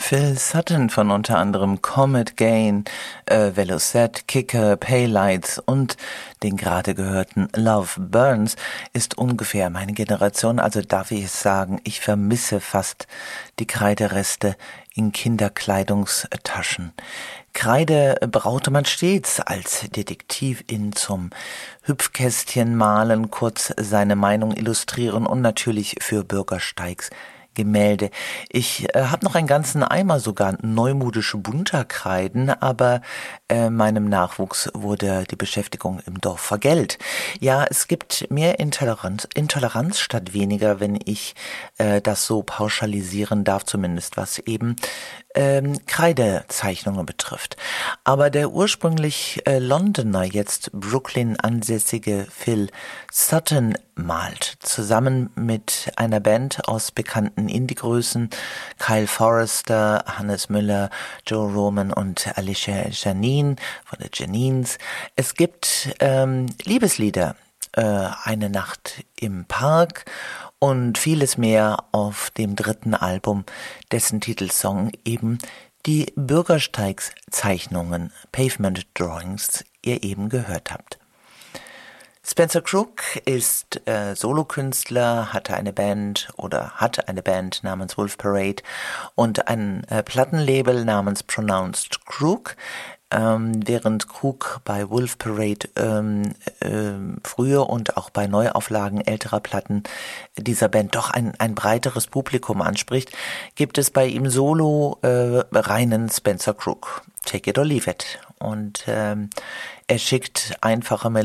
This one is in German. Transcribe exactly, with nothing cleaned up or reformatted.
Phil Sutton von unter anderem Comet Gain, äh, Velocette, Kicker, Paylights und den gerade gehörten Love Burns ist ungefähr meine Generation, also darf ich es sagen, ich vermisse fast die Kreidereste in Kinderkleidungstaschen. Kreide braute man stets als Detektivin zum Hüpfkästchen malen, kurz seine Meinung illustrieren und natürlich für Bürgersteigs Gemälde. Ich äh, habe noch einen ganzen Eimer sogar neumodische Bunterkreiden, aber äh, meinem Nachwuchs wurde die Beschäftigung im Dorf vergällt. Ja, es gibt mehr Intoleranz, Intoleranz statt weniger, wenn ich äh, das so pauschalisieren darf, zumindest was eben ähm, Kreidezeichnungen betrifft. Aber der ursprünglich äh, Londoner, jetzt Brooklyn ansässige Phil Sutton malt zusammen mit einer Band aus bekannten Indie-Größen, Kyle Forrester, Hannes Müller, Joe Roman und Alicia Janine von den Janines. Es gibt ähm, Liebeslieder, äh, Eine Nacht im Park und vieles mehr auf dem dritten Album, dessen Titelsong eben die Bürgersteigszeichnungen, Pavement Drawings, ihr eben gehört habt. Spencer Crook ist äh, Solokünstler, hatte eine Band oder hatte eine Band namens Wolf Parade und ein äh, Plattenlabel namens Pronounced Crook. Ähm, während Crook bei Wolf Parade ähm, äh, früher und auch bei Neuauflagen älterer Platten dieser Band doch ein, ein breiteres Publikum anspricht, gibt es bei ihm solo äh, reinen Spencer Crook. Take it or leave it. Und ähm, er schickt einfache